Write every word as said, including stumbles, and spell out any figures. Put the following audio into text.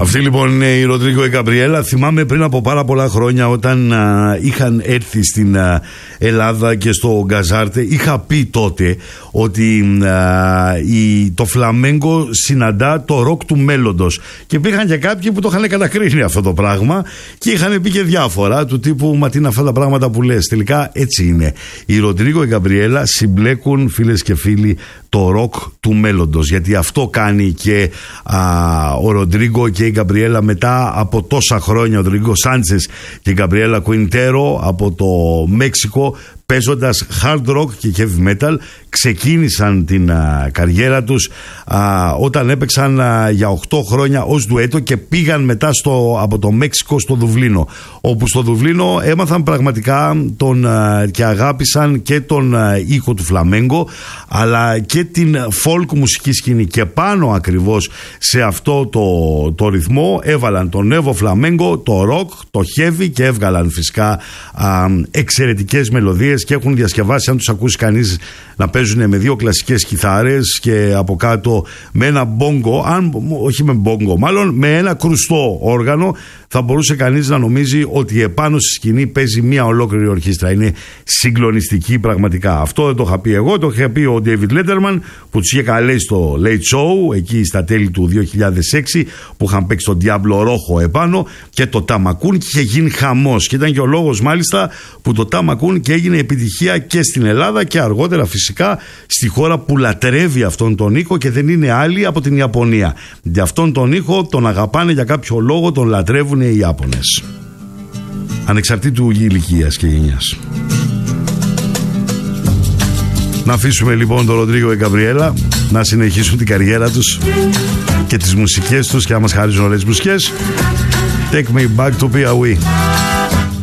Αυτή λοιπόν είναι η Ροντρίγκο η Γκαμπριέλα. Θυμάμαι πριν από πάρα πολλά χρόνια όταν α, είχαν έρθει στην α, Ελλάδα και στο Γκαζάρτε, είχα πει τότε ότι α, η, το φλαμέγκο συναντά το ροκ του μέλλοντος. Και υπήρχαν και κάποιοι που το είχαν κατακρίνει αυτό το πράγμα και είχαν πει και διάφορα του τύπου «Μα τι είναι αυτά τα πράγματα που λες». Τελικά έτσι είναι. Η Ροντρίγκο η Γκαμπριέλα συμπλέκουν, φίλες και φίλοι, το ροκ του μέλλοντος, γιατί αυτό κάνει και α, ο Ροντρίγκο και η Γκαμπριέλα μετά από τόσα χρόνια. Ο Ροντρίγκο Σάντσες και η Γκαμπριέλα Κουιντέρο από το Μέξικο, παίζοντας hard rock και heavy metal, ξεκίνησαν την α, καριέρα τους α, όταν έπαιξαν α, για οκτώ χρόνια ως ντουέτο και πήγαν μετά στο, από το Μέξικο στο Δουβλίνο, όπου στο Δουβλίνο έμαθαν πραγματικά τον, α, και αγάπησαν και τον α, ήχο του φλαμέγκο αλλά και την folk μουσική σκηνή, και πάνω ακριβώς σε αυτό το, το ρυθμό έβαλαν το νέο φλαμέγκο, το rock, το heavy, και έβγαλαν φυσικά α, εξαιρετικές μελωδίες και έχουν διασκευάσει, αν τους ακούσει κανείς, να παίζουν με δύο κλασικές κιθάρες και από κάτω με ένα μπόγκο, αν, όχι με μπόγκο μάλλον, με ένα κρουστό όργανο. Θα μπορούσε κανείς να νομίζει ότι επάνω στη σκηνή παίζει μια ολόκληρη ορχήστρα. Είναι συγκλονιστική πραγματικά. Αυτό δεν το είχα πει εγώ, το είχε πει ο David Letterman που τους είχε καλέσει στο Late Show εκεί στα τέλη του δύο χιλιάδες έξι, που είχαν παίξει τον Diablo Rojo επάνω και το Ταμακούν και είχε γίνει χαμός. Και ήταν και ο λόγος μάλιστα που το Ταμακούν και έγινε επιτυχία και στην Ελλάδα και αργότερα φυσικά στη χώρα που λατρεύει αυτόν τον ήχο και δεν είναι άλλη από την Ιαπωνία. Για αυτόν τον ήχο τον αγαπάνε για κάποιο λόγο, τον λατρεύουν οι Ιάπωνες, ανεξαρτήτου ηλικίας και γενιάς. Να αφήσουμε λοιπόν τον Ροντρίγκο και Γκαμπριέλα να συνεχίσουν την καριέρα τους και τις μουσικές τους και να μας χαρίζουν ωραίες μουσικές. Take me back to Piauí.